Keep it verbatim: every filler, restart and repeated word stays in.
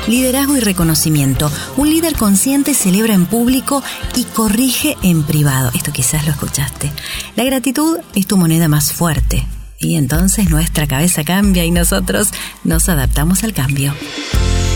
liderazgo y reconocimiento. Un líder consciente celebra en público y corrige en privado. Esto quizás lo escuchaste. La gratitud es tu moneda más fuerte. Y entonces nuestra cabeza cambia y nosotros nos adaptamos al cambio.